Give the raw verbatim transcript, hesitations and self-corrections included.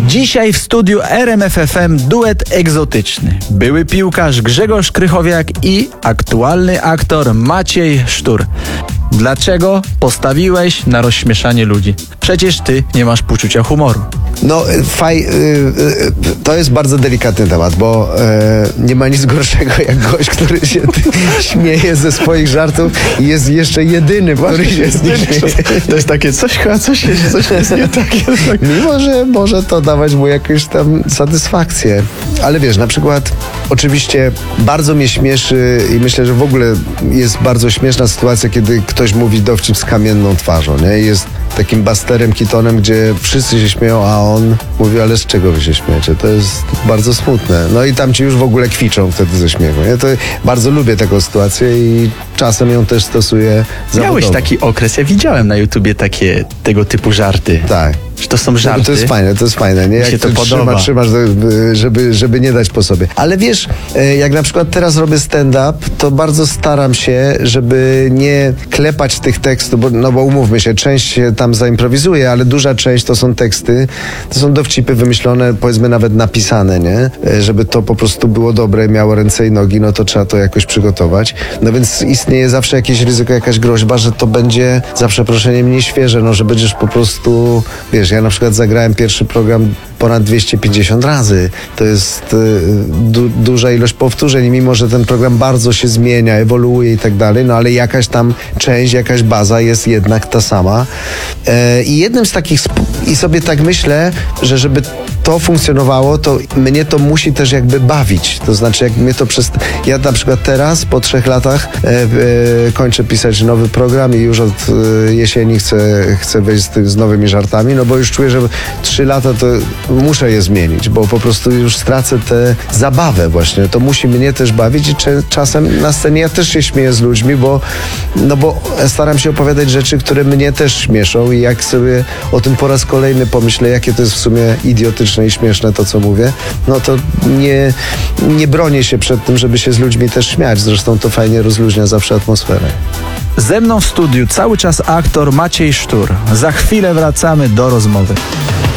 Dzisiaj w studiu R M F F M duet egzotyczny. Były piłkarz Grzegorz Krychowiak i aktualny aktor Maciej Sztur. Dlaczego postawiłeś na rozśmieszanie ludzi? Przecież ty nie masz poczucia humoru. No, faj, y, y, to jest bardzo delikatny temat, bo y, nie ma nic gorszego jak gość, który się śmieje ze swoich żartów i jest jeszcze jedyny, który się z nich śmieje. To jest takie coś, chyba coś, coś jest nie takie. Mimo, że może to dawać mu jakąś tam satysfakcję. Ale wiesz, na przykład oczywiście bardzo mnie śmieszy i myślę, że w ogóle jest bardzo śmieszna sytuacja, kiedy ktoś mówi dowcip z kamienną twarzą, nie? Jest takim Busterem Keatonem, gdzie wszyscy się śmieją, a on mówi, ale z czego wy się śmiejecie? To jest bardzo smutne. No i tam ci już w ogóle kwiczą wtedy ze śmiechu. Ja to bardzo lubię taką sytuację i czasem ją też stosuję zawodowo. Miałeś taki okres, ja widziałem na YouTubie takie tego typu żarty. Tak. Że to są żarty. No to jest fajne, to jest fajne. Nie? Jak się to trzyma, podoba. trzymasz, żeby, żeby nie dać po sobie. Ale wiesz, jak na przykład teraz robię stand-up, to bardzo staram się, żeby nie klepać tych tekstów, bo, no bo umówmy się, część się tam zaimprowizuje, ale duża część to są teksty, to są dowcipy wymyślone, powiedzmy nawet napisane, nie? Żeby to po prostu było dobre, miało ręce i nogi, no to trzeba to jakoś przygotować. No więc istnieje zawsze jakieś ryzyko, jakaś groźba, że to będzie, za przeproszeniem, nieświeże, no że będziesz po prostu, wiesz, ja na przykład zagrałem pierwszy program ponad dwieście pięćdziesiąt razy. To jest y, du, duża ilość powtórzeń, mimo że ten program bardzo się zmienia, ewoluuje i tak dalej, no ale jakaś tam część, jakaś baza jest jednak ta sama. E, I jednym z takich, sp- i sobie tak myślę, że żeby to funkcjonowało, to mnie to musi też jakby bawić. To znaczy, jak mnie to przez... Ja na przykład teraz, po trzech latach e, e, kończę pisać nowy program i już od e, jesieni chcę, chcę wejść z, z nowymi żartami, no bo już czuję, że trzy lata to muszę je zmienić, bo po prostu już stracę tę zabawę właśnie. To musi mnie też bawić i cze- czasem na scenie ja też się śmieję z ludźmi, bo, no bo staram się opowiadać rzeczy, które mnie też śmieszą i jak sobie o tym po raz kolejny pomyślę, jakie to jest w sumie idiotyczne i śmieszne to, co mówię, no to nie, nie bronię się przed tym, żeby się z ludźmi też śmiać. Zresztą to fajnie rozluźnia zawsze atmosferę. Ze mną w studiu cały czas aktor Maciej Sztur. Za chwilę wracamy do rozmowy.